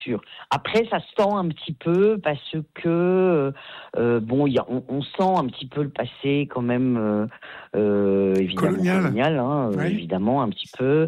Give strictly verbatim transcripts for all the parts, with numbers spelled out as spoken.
sûr. Après, ça se sent un petit peu parce que euh, bon, y a, on, on sent un petit peu le passé quand même, euh, euh, évidemment colonial, colonial hein, oui. euh, évidemment un petit peu,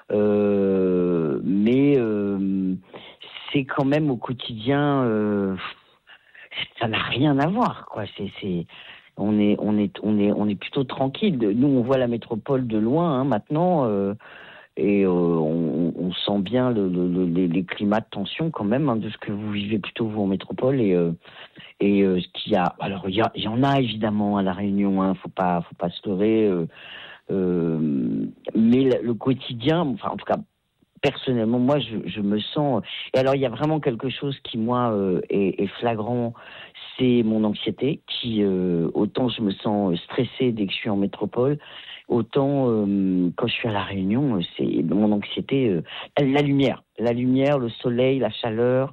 euh, mais euh, c'est quand même au quotidien, euh, ça n'a rien à voir, quoi. C'est, c'est, on est, on est, on est, on est plutôt tranquille. Nous, on voit la métropole de loin hein, maintenant. Euh, Et euh, on, on sent bien le, le, le, les, les climats de tension quand même hein, de ce que vous vivez plutôt vous en métropole et euh, et euh, ce qu'il y a. Alors il y, a, il y en a évidemment à la Réunion. Hein, faut pas faut pas se leurrer. Euh, euh, mais le, le quotidien, enfin en tout cas personnellement, moi je, je me sens. Et alors il y a vraiment quelque chose qui moi euh, est, est flagrant. C'est mon anxiété qui euh, autant je me sens stressée dès que je suis en métropole. Autant euh, quand je suis à la Réunion, c'est mon anxiété, euh, la lumière, la lumière, le soleil, la chaleur,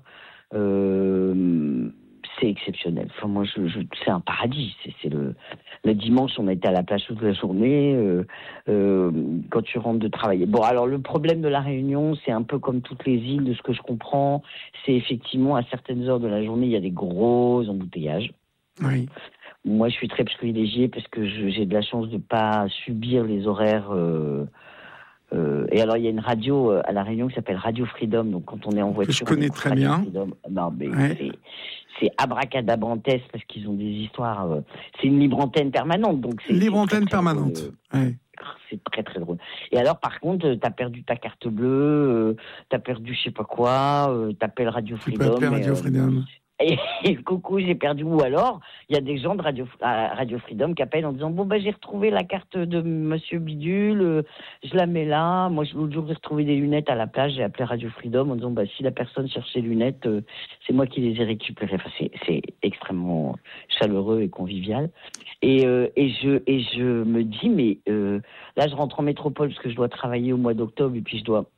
euh, c'est exceptionnel. Enfin moi, je, je, c'est un paradis. C'est, c'est le, le dimanche, on a été à la plage toute la journée. Euh, euh, quand tu rentres de travailler. Bon, alors le problème de la Réunion, c'est un peu comme toutes les îles, de ce que je comprends, c'est effectivement à certaines heures de la journée, il y a des gros embouteillages. Oui. Moi, je suis très privilégiée parce que je, j'ai de la chance de pas subir les horaires. Euh, euh, et alors, il y a une radio à La Réunion qui s'appelle Radio Freedom. Donc, quand on est en voiture, que je connais très Radio bien. Freedom. Non, mais ouais. c'est, c'est abracadabrantesque parce qu'ils ont des histoires. Euh, c'est une libre antenne permanente. Donc c'est, libre c'est très, antenne très permanente. drôle. Ouais. C'est très très drôle. Et alors, par contre, t'as perdu ta carte bleue, euh, t'as perdu je sais pas quoi, euh, t'appelles Radio Tu Freedom. peux appeler Radio et, euh, Freedom. Et, et coucou, j'ai perdu. Ou alors, il y a des gens de Radio, Radio Freedom qui appellent en disant bon bah j'ai retrouvé la carte de Monsieur Bidule, euh, je la mets là. Moi, l'autre jour j'ai retrouvé des lunettes à la plage, j'ai appelé Radio Freedom en disant bah si la personne cherche ses lunettes, euh, c'est moi qui les ai récupérées. Enfin, c'est, c'est extrêmement chaleureux et convivial. Et, euh, et je et je me dis mais euh, là je rentre en métropole parce que je dois travailler au mois d'octobre et puis je dois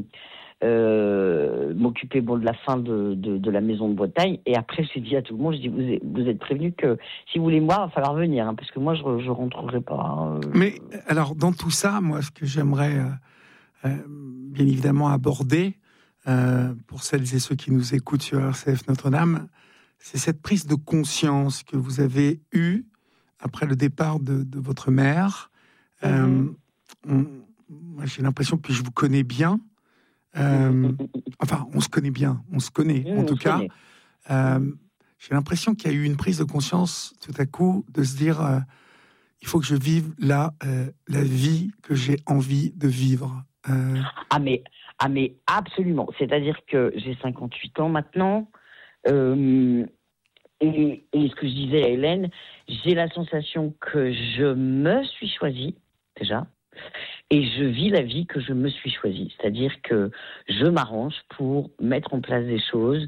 Euh, m'occuper bon, de la fin de, de, de la maison de Bretagne. Et après, j'ai dit à tout le monde, je dis, vous êtes, vous êtes prévenus que si vous voulez moi, il va falloir venir, hein, parce que moi, je ne rentrerai pas. Hein. Mais alors, dans tout ça, moi, ce que j'aimerais euh, euh, bien évidemment aborder, euh, pour celles et ceux qui nous écoutent sur R C F Notre-Dame, c'est cette prise de conscience que vous avez eue après le départ de, de votre mère. Mm-hmm. Euh, on, moi, j'ai l'impression que je vous connais bien. Euh, enfin, on se connaît bien, on se connaît mmh, en tout cas. Euh, j'ai l'impression qu'il y a eu une prise de conscience tout à coup de se dire euh, il faut que je vive là euh, la vie que j'ai envie de vivre. Euh... Ah mais ah mais absolument. C'est-à-dire que j'ai cinquante-huit ans maintenant. Euh, et, et ce que je disais à Hélène, j'ai la sensation que je me suis choisie déjà. Et je vis la vie que je me suis choisie. C'est-à-dire que je m'arrange pour mettre en place des choses.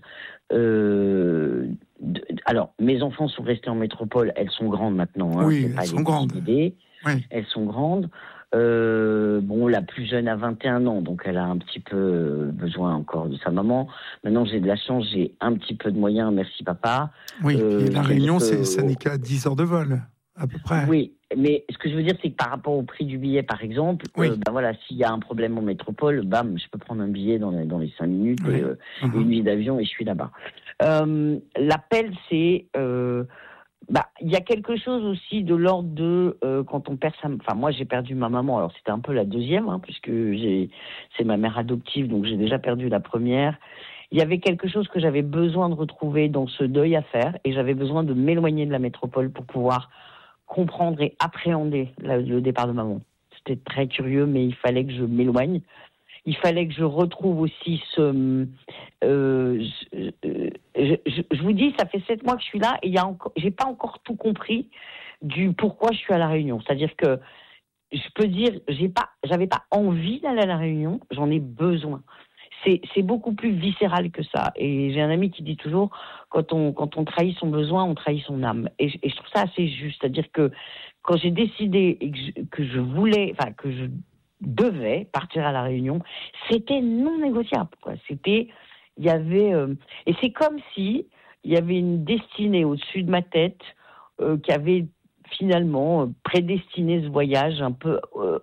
Euh, de, alors, mes enfants sont restés en métropole. Elles sont grandes maintenant. Hein, oui, c'est elles pas sont grandes. Oui. Elles sont grandes. Euh, bon, la plus jeune a vingt et un ans, donc elle a un petit peu besoin encore de sa maman. Maintenant, j'ai de la chance, j'ai un petit peu de moyens. Merci, papa. Oui, euh, et la Réunion, que... c'est, ça n'est qu'à dix heures de vol. À peu près. Oui, mais ce que je veux dire, c'est que par rapport au prix du billet, par exemple, oui. euh, ben voilà, s'il y a un problème en métropole, bam, je peux prendre un billet dans les, dans les cinq minutes oui. et, euh, uh-huh. et une nuit d'avion et je suis là-bas. Euh, l'appel, c'est... Euh, bah, il y a quelque chose aussi de l'ordre de euh, quand on perd sa... Enfin, moi, j'ai perdu ma maman. Alors, c'était un peu la deuxième, hein, puisque j'ai, c'est ma mère adoptive, donc j'ai déjà perdu la première. Il y avait quelque chose que j'avais besoin de retrouver dans ce deuil à faire, et j'avais besoin de m'éloigner de la métropole pour pouvoir comprendre et appréhender la, le départ de maman. C'était très curieux, mais il fallait que je m'éloigne. Il fallait que je retrouve aussi ce... Euh, je, je, je, je vous dis, ça fait sept mois que je suis là et il y a encore, j'ai pas encore tout compris du pourquoi je suis à La Réunion. C'est-à-dire que je peux dire, j'ai pas, j'avais pas envie d'aller à La Réunion, j'en ai besoin. C'est, c'est beaucoup plus viscéral que ça. Et j'ai un ami qui dit toujours, quand on, quand on trahit son besoin, on trahit son âme. Et, et je trouve ça assez juste. C'est-à-dire que quand j'ai décidé et que, je, que je voulais, enfin, que je devais partir à La Réunion, c'était non négociable, quoi. C'était, il y avait, euh, et c'est comme si il y avait une destinée au-dessus de ma tête, euh, qui avait finalement prédestiné ce voyage un peu euh,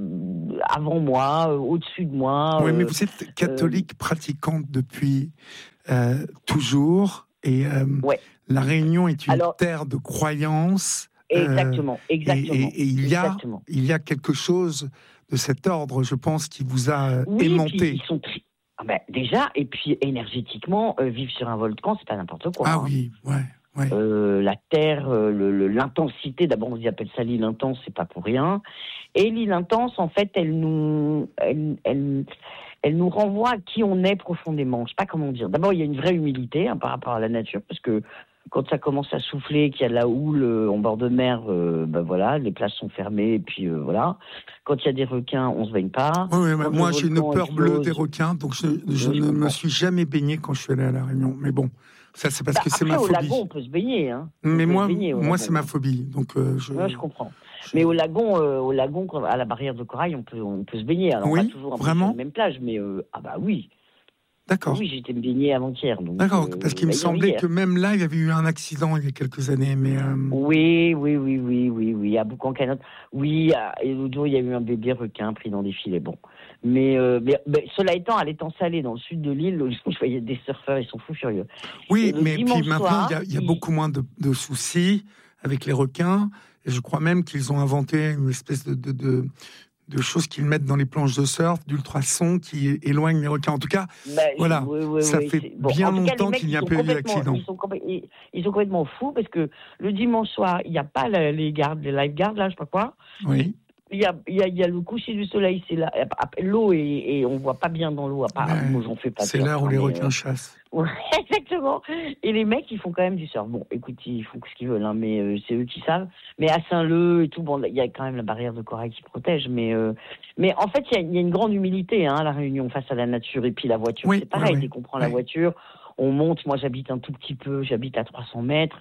avant moi, euh, au-dessus de moi. Oui, euh, mais vous êtes catholique euh, pratiquante depuis euh, toujours, et euh, ouais. La Réunion est une Alors, terre de croyances. Exactement, euh, exactement. Et, et, et il, y a, exactement. il y a quelque chose de cet ordre, je pense, qui vous a oui, aimanté. Puis ils sont tri... ah ben, déjà, et puis énergétiquement, euh, vivre sur un volcan, c'est pas n'importe quoi. Ah hein. oui, ouais. Ouais. Euh, la terre, euh, le, le, l'intensité, d'abord on appelle ça l'île intense, c'est pas pour rien. Et l'île intense, en fait, elle nous, elle, elle, elle nous renvoie à qui on est profondément. Je sais pas comment dire. D'abord, il y a une vraie humilité hein, par rapport à la nature, parce que quand ça commence à souffler, qu'il y a de la houle euh, en bord de mer, euh, ben voilà, les plages sont fermées, et puis euh, voilà. Quand il y a des requins, on se baigne pas. Oui, oui, moi j'ai une peur explose, bleue des requins, donc je, je oui, ne je me suis jamais baigné quand je suis allé à La Réunion. Mais bon, ça c'est parce bah, que c'est après, ma au phobie. lagon, on peut se baigner. Hein. Mais moi, baigner, moi c'est ma phobie, donc euh, je. Ouais, je comprends. Je... Mais au lagon, euh, au lagon, à la barrière de corail, on peut, on peut se baigner. Alors oui, pas toujours vraiment sur la même plage, mais euh, ah bah oui. D'accord. Oui, j'étais me baigner avant-hier. Donc, D'accord, euh, parce qu'il me semblait hier. que même là, il y avait eu un accident il y a quelques années. Mais euh... Oui, oui, oui, oui, oui, oui, à Boucan-Canotte. Oui, et l'autre jour, il y a eu un bébé requin pris dans des filets. Bon. Mais, euh, mais, mais cela étant, à l'étang salé, dans le sud de l'île, je voyais des surfeurs, ils sont fous furieux. Oui, mais puis maintenant, soir, il y a, il y a il... beaucoup moins de, de soucis avec les requins. Et je crois même qu'ils ont inventé une espèce de... de, de... de choses qu'ils mettent dans les planches de surf, d'ultrasons qui éloignent les requins. En tout cas, bah, voilà, oui, oui, ça oui, fait bon, bien longtemps cas, qu'il n'y a pas eu d'accident. Ils sont, ils, ils sont complètement fous parce que le dimanche soir, il n'y a pas les gardes, les lifeguards, là, je sais pas quoi. Oui. Il y a, il y a, il y a le coucher du soleil, c'est là, l'eau et, et on voit pas bien dans l'eau. À part, ouais, moi, j'en fais pas. C'est l'heure où les requins euh... chassent. Ouais, exactement. Et les mecs, ils font quand même du surf. Bon, écoute, ils font ce qu'ils veulent, hein, mais euh, c'est eux qui savent. Mais à Saint-Leu et tout, bon, il y a quand même la barrière de corail qui protège. Mais, euh, mais en fait, il y, y a une grande humilité hein, à La Réunion face à la nature. Et puis la voiture, oui, c'est pareil. Oui, dès qu'on prend oui. la voiture, on monte. Moi, j'habite un tout petit peu. J'habite à trois cents mètres.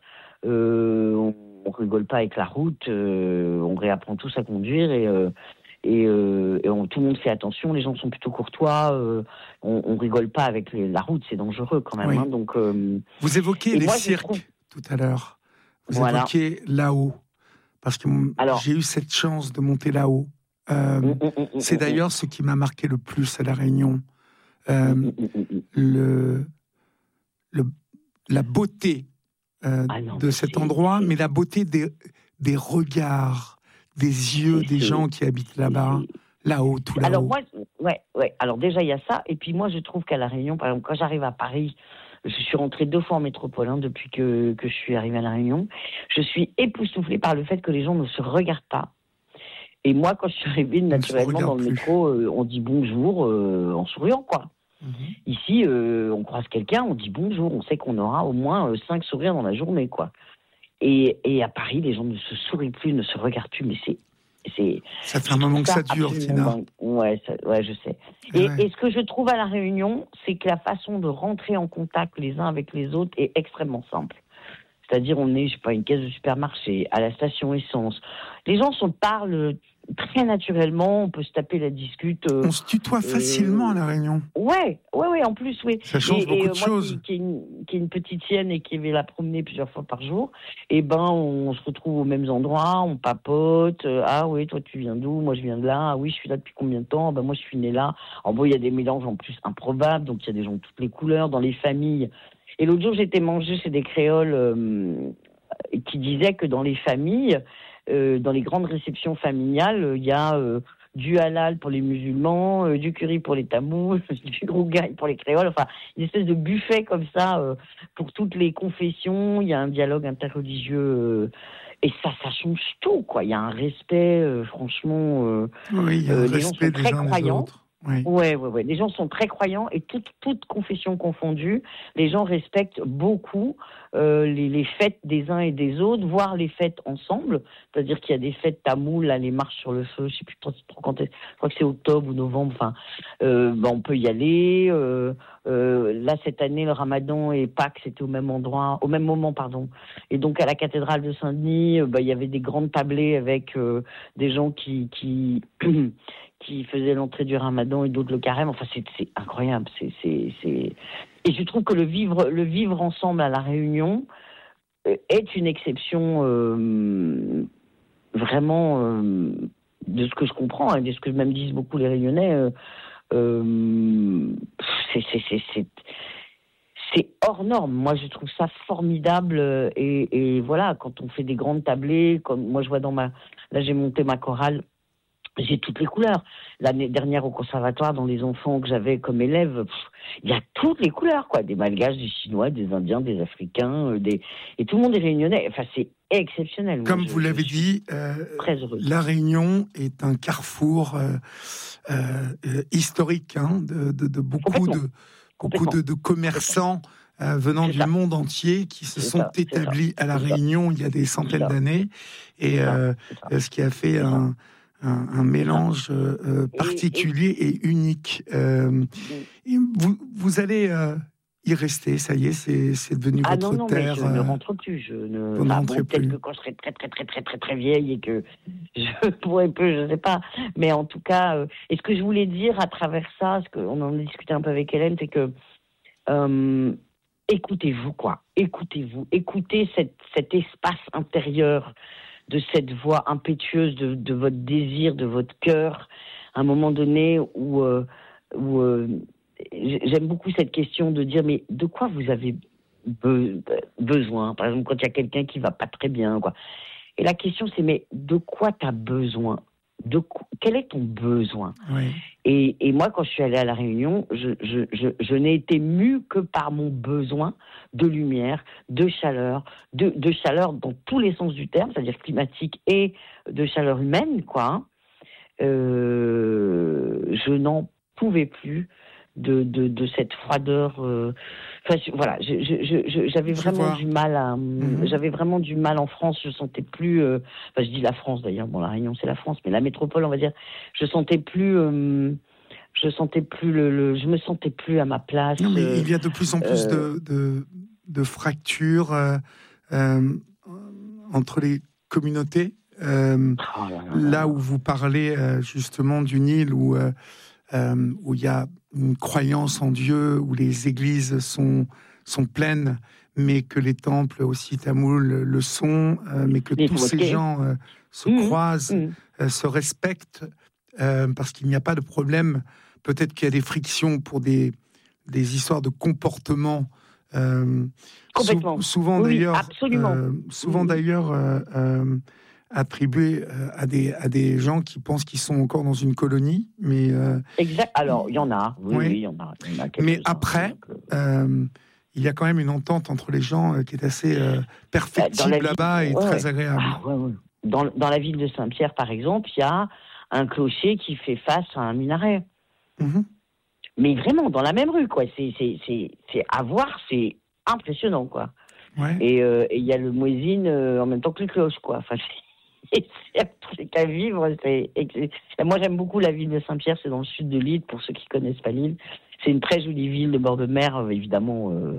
Euh, on, on rigole pas avec la route. Euh, on réapprend tous à conduire et... Euh, Et, euh, et on, tout le monde fait attention, les gens sont plutôt courtois, euh, on, on rigole pas avec les, la route, c'est dangereux quand même. Oui. Hein, donc, euh, vous évoquiez les moi, cirques trouve... tout à l'heure, vous voilà. évoquiez là-haut, parce que Alors, j'ai eu cette chance de monter là-haut. Euh, mm, mm, mm, c'est mm, d'ailleurs mm. ce qui m'a marqué le plus à La Réunion, euh, mm, mm, mm, le, le, la beauté euh, ah non, de cet endroit, c'est... mais la beauté des, des regards, des yeux des gens qui habitent là-bas, là-haut, tout là-haut. Alors moi, ouais, ouais. Alors déjà il y a ça, et puis moi je trouve qu'à La Réunion, par exemple, quand j'arrive à Paris, je suis rentrée deux fois en métropole hein, depuis que que je suis arrivée à La Réunion, je suis époustouflée par le fait que les gens ne se regardent pas. Et moi, quand je suis arrivée naturellement dans le plus. métro, euh, on dit bonjour euh, en souriant, quoi. Mm-hmm. Ici, euh, on croise quelqu'un, on dit bonjour, on sait qu'on aura au moins euh, cinq sourires dans la journée, quoi. Et, et à Paris, les gens ne se sourient plus, ne se regardent plus, mais c'est... c'est ça fait un moment que ça dure, Tina. Ouais, ça, ouais, je sais. Et, ouais. et ce que je trouve à La Réunion, c'est que la façon de rentrer en contact les uns avec les autres est extrêmement simple. C'est-à-dire, on est, je sais pas, une caisse de supermarché, à la station essence. Les gens se parlent très naturellement, on peut se taper la discute. Euh, on se tutoie euh, facilement à La Réunion. Ouais, ouais, ouais, en plus, oui. Ça change et, beaucoup et, de moi, choses. Qui, qui, est une, qui est une petite sienne et qui va la promener plusieurs fois par jour, et ben, on se retrouve aux mêmes endroits, on papote. Euh, ah oui, toi, tu viens d'où? Moi, je viens de là. Ah oui, je suis là depuis combien de temps? Ben, moi, je suis née là. En bon, il y a des mélanges en plus improbables, donc il y a des gens de toutes les couleurs, dans les familles. Et l'autre jour, j'étais mangée chez des créoles euh, qui disaient que dans les familles, Euh, dans les grandes réceptions familiales, il euh, y a euh, du halal pour les musulmans, euh, du curry pour les tamous, du rougail pour les créoles, enfin une espèce de buffet comme ça euh, pour toutes les confessions. Il y a un dialogue interreligieux euh, et ça, ça change tout, quoi. Il y a un respect, euh, franchement. Euh, oui, il y a un euh, respect des gens des autres. Oui. Ouais, ouais, ouais. Les gens sont très croyants et toutes, toutes confessions confondues, les gens respectent beaucoup euh, les, les fêtes des uns et des autres, voire les fêtes ensemble. C'est-à-dire qu'il y a des fêtes tamoules, là, les marches sur le feu, je sais plus trop, trop quand est, je crois que c'est octobre ou novembre. Enfin, euh, bah, on peut y aller. Euh, euh, là, cette année, le Ramadan et Pâques, c'était au même endroit, au même moment, pardon. Et donc à la cathédrale de Saint-Denis, euh, bah, il y avait des grandes tablées avec euh, des gens qui qui qui faisaient l'entrée du Ramadan et d'autres le carême. Enfin, c'est, c'est incroyable. C'est, c'est, c'est... Et je trouve que le vivre, le vivre ensemble à La Réunion est une exception euh, vraiment, euh, de ce que je comprends, et de ce que même disent beaucoup les Réunionnais, euh, euh, c'est, c'est, c'est, c'est, c'est hors norme. Moi, je trouve ça formidable. Et, et voilà, quand on fait des grandes tablées, comme moi, je vois dans ma... Là, j'ai monté ma chorale. J'ai toutes les couleurs. L'année dernière au conservatoire, dans les enfants que j'avais comme élèves, il y a toutes les couleurs, quoi. Des Malgaches, des Chinois, des Indiens, des Africains, euh, des... et tout le monde est réunionnais. Enfin, c'est exceptionnel. Comme Moi, je, vous l'avez dit, euh, la Réunion est un carrefour euh, euh, historique hein, de, de, de beaucoup de beaucoup de, de commerçants euh, venant du monde entier qui se sont ça, établis à la Réunion ça. il y a des centaines d'années, et euh, ce qui a fait un Un, un mélange euh, particulier et, et... et unique. Euh, et vous, vous allez euh, y rester, ça y est, c'est, c'est devenu ah votre non, non, terre. Mais je euh... ne rentre plus. Je ne. Vous ne rentrez bon, plus. Peut-être que quand je serai très, très, très, très, très, très vieille et que je pourrais peu, je ne sais pas. Mais en tout cas, euh, et ce que je voulais dire à travers ça, ce qu'on en a discuté un peu avec Hélène, c'est que euh, écoutez-vous, quoi. Écoutez-vous. Écoutez cette, cet espace intérieur de cette voix impétueuse de, de votre désir, de votre cœur, à un moment donné où, euh, où euh, j'aime beaucoup cette question de dire, mais de quoi vous avez be- besoin ? Par exemple, quand il y a quelqu'un qui va pas très bien, quoi. Et la question, c'est, mais de quoi tu as besoin ? De quoi, quel est ton besoin ? Oui. Et, et moi, quand je suis allée à La Réunion, je, je, je, je n'ai été mue que par mon besoin de lumière, de chaleur, de, de chaleur dans tous les sens du terme, c'est-à-dire climatique et de chaleur humaine, quoi. Euh, je n'en pouvais plus de, de, de cette froideur. Euh, enfin, voilà, je, je, je, j'avais je vraiment vois. du mal à, mmh. j'avais vraiment du mal en France. Je sentais plus. Euh, enfin, je dis la France d'ailleurs. Bon, la Réunion c'est la France, mais la métropole, on va dire. Je sentais plus. Euh, je sentais plus le, le. Je me sentais plus à ma place. Non, mais euh, il y a de plus en plus euh, de, de, de fractures euh, euh, entre les communautés. Euh, oh là, là, là. Là où vous parlez euh, justement d'une île où euh, euh, où il y a une croyance en Dieu, où les églises sont, sont pleines, mais que les temples aussi tamouls le sont, euh, mais que mais tous ces gens euh, se mmh, croisent, mmh. Euh, se respectent, euh, parce qu'il n'y a pas de problème. Peut-être qu'il y a des frictions pour des, des histoires de comportement. Euh, Complètement. Sou- souvent oui, d'ailleurs, absolument. Euh, souvent mmh. d'ailleurs. Euh, euh, attribué à des, à des gens qui pensent qu'ils sont encore dans une colonie. Mais, euh, exact. Alors, il y en a. Oui, oui, il y en a. Il y en a mais après, donc, euh, il y a quand même une entente entre les gens euh, qui est assez euh, perfectible là-bas ville, et ouais, très ouais. agréable. Ah, ouais, ouais. Dans, dans la ville de Saint-Pierre, par exemple, il y a un clocher qui fait face à un minaret. Mm-hmm. Mais vraiment, dans la même rue, quoi. C'est, c'est, c'est, c'est à voir, c'est impressionnant, quoi. Ouais. Et il euh, y a le muezzin euh, en même temps que les cloches, quoi. Enfin, c'est, c'est un truc à vivre. C'est, c'est... Moi, j'aime beaucoup la ville de Saint-Pierre. C'est dans le sud de l'île, pour ceux qui connaissent pas l'île. C'est une très jolie ville de bord de mer, évidemment. Euh,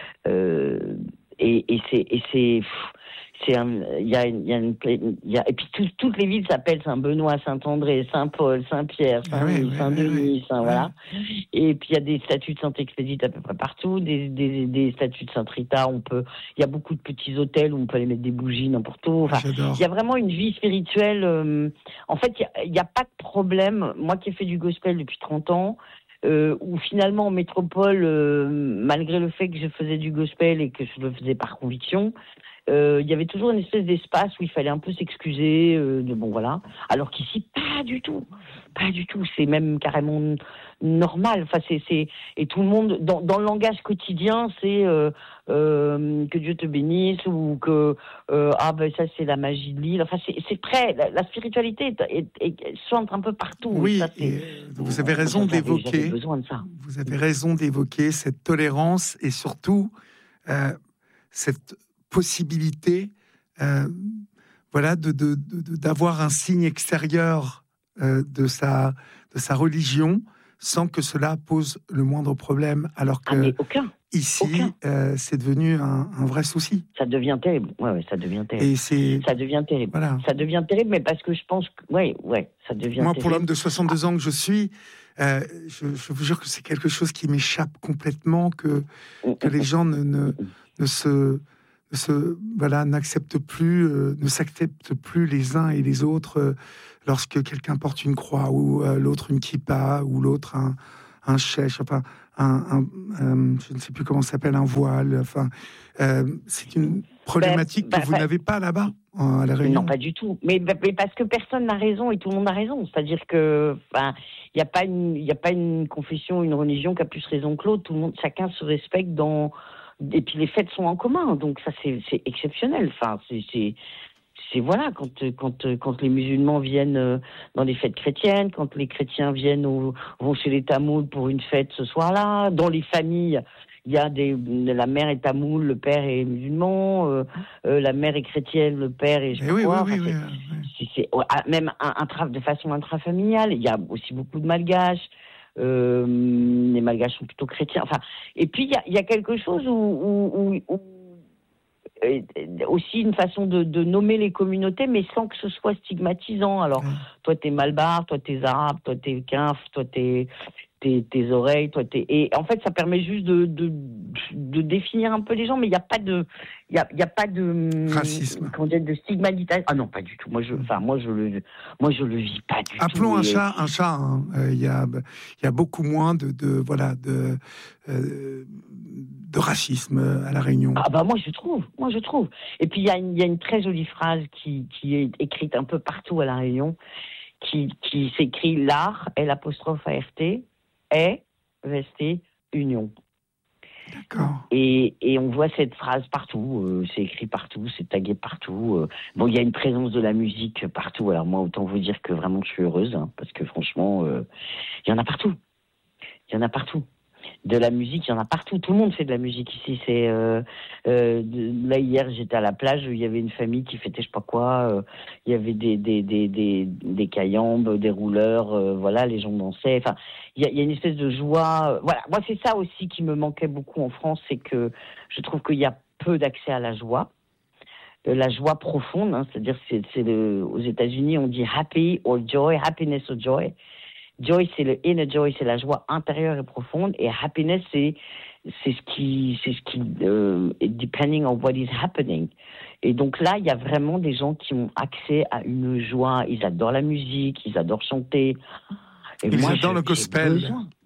euh, et, et c'est, et c'est, c'est il y a, il y a une, il y a, et puis tout, toutes les villes s'appellent Saint-Benoît, Saint-André, Saint-Paul, Saint-Pierre, Saint-Louis, ah, Saint-Denis, oui, oui, Saint, oui. Voilà. Et puis il y a des statues de Sainte-Expédite à peu près partout, des, des, des statues de Sainte-Rita. On peut, il y a beaucoup de petits hôtels où on peut aller mettre des bougies n'importe où. Enfin, il y a vraiment une vie spirituelle. Euh, en fait, il n'y a, a pas de problème. Moi qui ai fait du gospel depuis trente ans. Euh, où finalement en métropole, euh, malgré le fait que je faisais du gospel et que je le faisais par conviction, euh, il y avait toujours une espèce d'espace où il fallait un peu s'excuser, euh, de bon voilà. Alors qu'ici, pas du tout, pas du tout. C'est même carrément normal. Enfin, c'est, c'est et tout le monde dans, dans le langage quotidien, c'est euh, euh, que Dieu te bénisse ou que euh, ah ben ça c'est la magie de l'île. Enfin, c'est, c'est très la, la spiritualité est, est, est, chante un peu partout. Oui, ça, et vous avez raison j'avais, d'évoquer. J'avais besoin de ça. Vous avez raison d'évoquer cette tolérance et surtout euh, cette possibilité, euh, voilà, de, de, de, d'avoir un signe extérieur euh, de sa de sa religion sans que cela pose le moindre problème, alors que ah, mais aucun. Ici, aucun. Euh, c'est devenu un, un vrai souci. Ça devient terrible. Ouais, ouais, ça devient terrible. Et c'est ça devient terrible. Voilà. Ça devient terrible, mais parce que je pense que ouais, ouais, ça devient. Moi, terrible. pour l'homme de soixante-deux ah. ans que je suis, euh, je, je vous jure que c'est quelque chose qui m'échappe complètement, que que les gens ne ne, ne se se, voilà, n'acceptent plus, euh, ne s'acceptent plus les uns et les autres euh, lorsque quelqu'un porte une croix ou euh, l'autre une kippa ou l'autre un, un chèche, enfin, un, un, un, je ne sais plus comment ça s'appelle, un voile. Enfin, euh, c'est une problématique ben, que ben, vous ben, n'avez pas là-bas, à La Réunion. Non, pas du tout. Mais, mais parce que personne n'a raison et tout le monde a raison. C'est-à-dire que, enfin, il n'y a pas une, il n'y a pas une confession, une religion qui a plus raison que l'autre. Tout le monde, chacun se respecte dans. Et puis les fêtes sont en commun, donc ça c'est, c'est exceptionnel. Enfin, c'est, c'est, c'est voilà, quand quand quand les musulmans viennent dans les fêtes chrétiennes, quand les chrétiens viennent au, vont chez les Tamouls pour une fête ce soir-là, dans les familles. Il y a des, la mère est tamoule, le père est musulman, euh, euh, la mère est chrétienne, le père est je sais oui, quoi. Oui, enfin, oui, c'est, oui. C'est, c'est, même un, un, de façon intrafamiliale. Il y a aussi beaucoup de malgaches. Euh, les malgaches sont plutôt chrétiens. Enfin, et puis il y a, y a quelque chose où, où, où, où euh, aussi une façon de, de nommer les communautés, mais sans que ce soit stigmatisant. Alors, mmh. toi t'es malbar, toi t'es arabe, toi t'es quinf, toi t'es Tes, tes oreilles, toi, t'es... Et en fait, ça permet juste de, de, de définir un peu les gens, mais il n'y a pas de, il y a, y a pas de racisme, comment dire, de stigmatisation. Ah non, pas du tout. Moi, je, enfin, moi, je le, moi, je le vis pas du Appelons tout. Appelons un chat un chat. Hein. Euh, il y a, il y a beaucoup moins de, de voilà, de, euh, de racisme à La Réunion. Ah bah moi, je trouve, moi, je trouve. Et puis il y a une, il y a une très jolie phrase qui, qui est écrite un peu partout à La Réunion, qui, qui s'écrit l'art, L apostrophe A R T. Est resté union. D'accord. Et, et on voit cette phrase partout, euh, c'est écrit partout, c'est tagué partout. Euh. Bon, il y a une présence de la musique partout. Alors moi, autant vous dire que vraiment je suis heureuse, hein, parce que franchement, il euh, y en a partout. Il y en a partout. De la musique, il y en a partout. Tout le monde fait de la musique ici. C'est euh, euh, de, là hier, j'étais à la plage. Il y avait une famille qui fêtait je sais pas quoi. Euh, il y avait des des des des des cayambes, des rouleurs. Euh, voilà, les gens dansaient. Enfin, il y a, il y a une espèce de joie. Euh, voilà, moi c'est ça aussi qui me manquait beaucoup en France, c'est que je trouve qu'il y a peu d'accès à la joie. Euh, la joie profonde, hein, c'est-à-dire c'est c'est le, aux États-Unis on dit happy or joy, happiness or joy. Joy, c'est le inner joy, c'est la joie intérieure et profonde, et happiness, c'est c'est ce qui c'est ce qui euh, depending on what is happening. Et donc là, il y a vraiment des gens qui ont accès à une joie. Ils adorent la musique, ils adorent chanter. Et ils moi, adorent je, le gospel.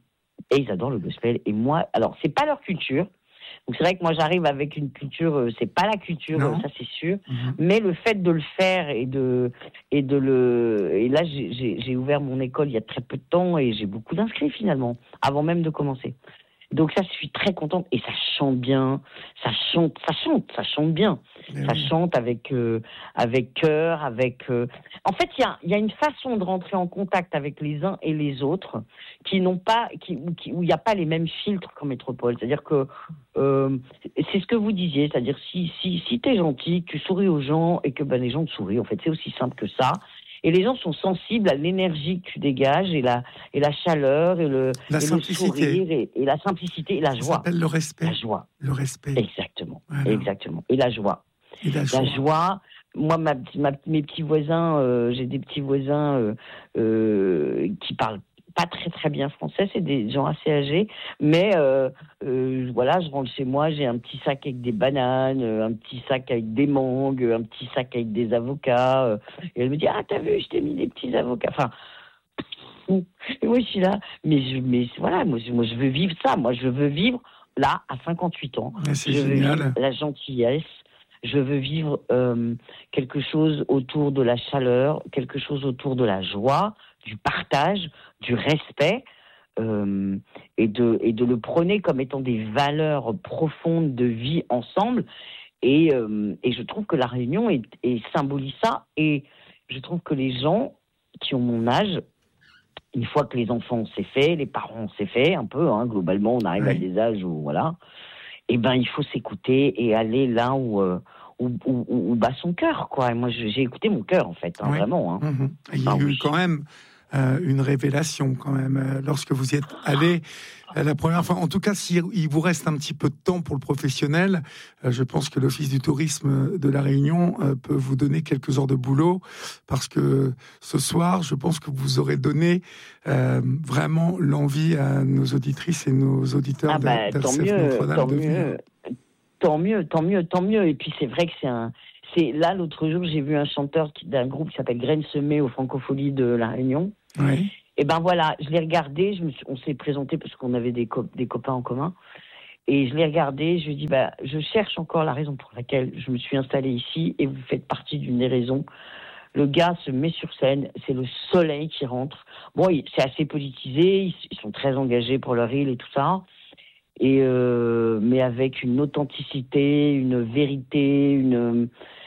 Et ils adorent le gospel. Et moi, alors c'est pas leur culture. Donc c'est vrai que moi j'arrive avec une culture, euh, c'est pas la culture, euh, ça c'est sûr, mm-hmm. mais le fait de le faire et de et de le et là j'ai, j'ai, j'ai ouvert mon école il y a très peu de temps et j'ai beaucoup d'inscrits finalement avant même de commencer. Donc ça, je suis très contente et ça chante bien, ça chante, ça chante, ça chante bien, mais ça oui. chante avec euh, avec cœur, avec. Euh... En fait, il y a il y a une façon de rentrer en contact avec les uns et les autres qui n'ont pas, qui, qui où il n'y a pas les mêmes filtres qu'en métropole. C'est-à-dire que euh, c'est ce que vous disiez, c'est-à-dire si si si t'es gentil, que tu souris aux gens et que ben les gens te sourient. En fait, c'est aussi simple que ça. Et les gens sont sensibles à l'énergie que tu dégages et la, et la chaleur et le, la et le sourire et, et la simplicité et la joie. Ça s'appelle le respect. La joie. Le respect. Exactement. Voilà. Exactement. Et la joie. Et la joie. La joie. Moi, ma, ma, mes petits voisins, euh, j'ai des petits voisins euh, euh, qui parlent pas très très bien français, c'est des gens assez âgés, mais euh, euh, voilà, je rentre chez moi, j'ai un petit sac avec des bananes, un petit sac avec des mangues, un petit sac avec des avocats, euh, et elle me dit ah t'as vu, je t'ai mis des petits avocats, enfin, et moi je suis là, mais je, mais voilà, moi je, moi je veux vivre ça, moi je veux vivre là à cinquante-huit ans, mais c'est je génial. veux vivre la gentillesse. Je veux vivre euh, quelque chose autour de la chaleur, quelque chose autour de la joie, du partage, du respect, euh, et de et de le prôner comme étant des valeurs profondes de vie ensemble. Et euh, et je trouve que la Réunion est, est symbolise ça. Et je trouve que les gens qui ont mon âge, une fois que les enfants c'est fait, les parents c'est fait, un peu, hein, globalement, on arrive oui. à des âges où voilà. Eh ben, il faut s'écouter et aller là où, euh, où, où, où bat son cœur, quoi. Et moi, j'ai écouté mon cœur, en fait, hein, oui. vraiment. Hein. Mmh. Il y a ah, eu oui. quand même euh, une révélation, quand même, euh, lorsque vous y êtes allé euh, la première fois. En tout cas, s'il vous reste un petit peu de temps pour le professionnel, euh, je pense que l'Office du tourisme de La Réunion euh, peut vous donner quelques heures de boulot, parce que ce soir, je pense que vous aurez donné euh, vraiment l'envie à nos auditrices et nos auditeurs ah bah, d'R C F Notre-Dame tant de mieux. tant mieux, tant mieux, tant mieux. Et puis c'est vrai que c'est un, c'est là l'autre jour j'ai vu un chanteur qui, d'un groupe qui s'appelle Graines Semées aux Francopholies de La Réunion. Oui. Et ben voilà, je l'ai regardé, je me suis, on s'est présenté parce qu'on avait des, co- des copains en commun. Et je l'ai regardé, je lui ai dit, bah, je cherche encore la raison pour laquelle je me suis installée ici et vous faites partie d'une des raisons. Le gars se met sur scène, c'est le soleil qui rentre. Bon, il, c'est assez politisé, ils, ils sont très engagés pour leur île et tout ça. Et euh, mais avec une authenticité, une vérité, une,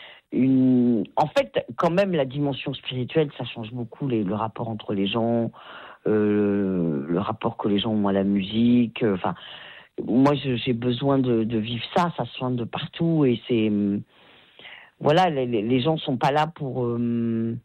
une... En fait, quand même, la dimension spirituelle, ça change beaucoup les, le rapport entre les gens, euh, le rapport que les gens ont à la musique. Enfin, moi, je, j'ai besoin de, de vivre ça, ça soigne de partout. Et c'est... Voilà, les, les gens sont pas là pour... Euh,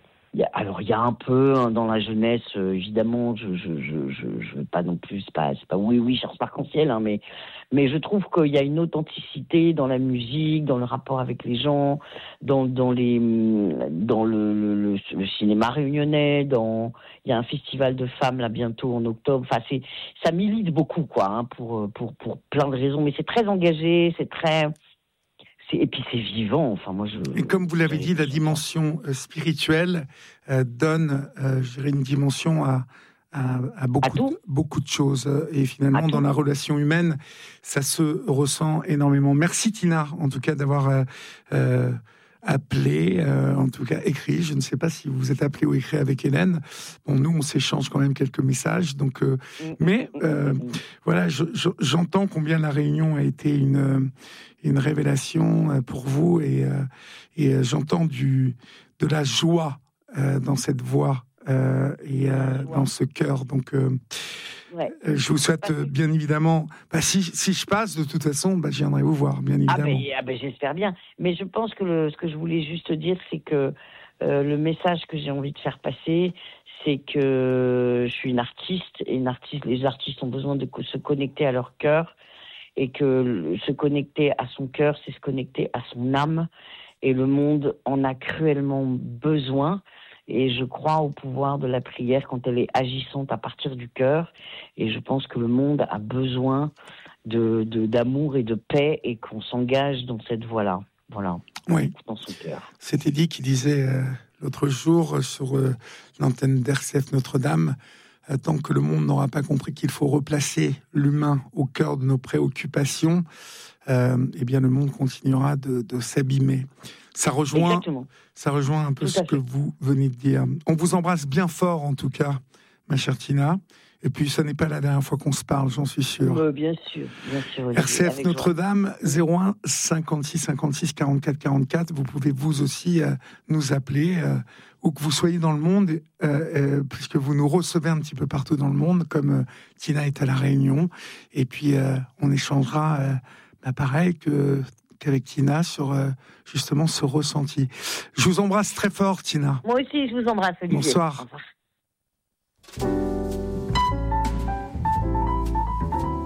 y a, alors, il y a un peu hein, dans la jeunesse, euh, évidemment, je je, je, je, je veux pas non plus, c'est pas, c'est pas oui, oui, Charles Arc-en-Ciel, hein, mais, mais je trouve qu'il y a une authenticité dans la musique, dans le rapport avec les gens, dans, dans, les, dans le, le, le, le cinéma réunionnais, dans, il y a un festival de femmes là bientôt en octobre, enfin, c'est, ça milite beaucoup, quoi, hein, pour, pour, pour plein de raisons, mais c'est très engagé, c'est très... C'est, et puis c'est vivant. Enfin, moi, je, et comme vous l'avez dit, la dimension euh, spirituelle euh, donne, euh, je dirais, une dimension à, à, à, beaucoup, à de, beaucoup de choses. Et finalement, à dans tout. la relation humaine, ça se ressent énormément. Merci Tina, en tout cas, d'avoir euh, euh, appelé, euh, en tout cas écrit. Je ne sais pas si vous vous êtes appelé ou écrit avec Hélène. Bon, nous, on s'échange quand même quelques messages. Donc, euh, mais euh, voilà, je, je, j'entends combien la Réunion a été une une révélation pour vous et, euh, et j'entends du, de la joie euh, dans cette voix euh, et euh, dans ce cœur. Donc, euh, ouais. je vous souhaite euh, bien évidemment, bah, si, si je passe de toute façon, bah, je viendrai vous voir, bien évidemment. Ah ben, ah ben, j'espère bien. Mais je pense que le, ce que je voulais juste dire, c'est que euh, le message que j'ai envie de faire passer, c'est que je suis une artiste et une artiste, les artistes ont besoin de se connecter à leur cœur. Et que se connecter à son cœur, c'est se connecter à son âme. Et le monde en a cruellement besoin. Et je crois au pouvoir de la prière quand elle est agissante à partir du cœur. Et je pense que le monde a besoin de, de, d'amour et de paix et qu'on s'engage dans cette voie-là. Voilà. Oui. Dans son cœur. C'était dit qui disait euh, l'autre jour sur euh, l'antenne d'R C F Notre-Dame, tant que le monde n'aura pas compris qu'il faut replacer l'humain au cœur de nos préoccupations, euh, eh bien le monde continuera de, de s'abîmer. Ça rejoint, Exactement. ça rejoint un peu Tout ce que vous venez de dire. On vous embrasse bien fort, en tout cas, ma chère Tina. Et puis, ce n'est pas la dernière fois qu'on se parle, j'en suis sûr. Euh, bien sûr, bien sûr. R C F Notre-Dame, zéro un cinquante-six cinquante-six quarante-quatre quarante-quatre. Vous pouvez vous aussi euh, nous appeler, euh, où que vous soyez dans le monde, euh, euh, puisque vous nous recevez un petit peu partout dans le monde, comme euh, Tina est à La Réunion. Et puis, euh, on échangera, euh, bah, pareil que, qu'avec Tina, sur euh, justement ce ressenti. Je vous embrasse très fort, Tina. Moi aussi, je vous embrasse, Olivier. Bonsoir. Au revoir.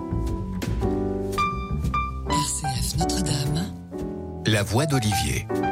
R C F Notre-Dame. La voix d'Olivier.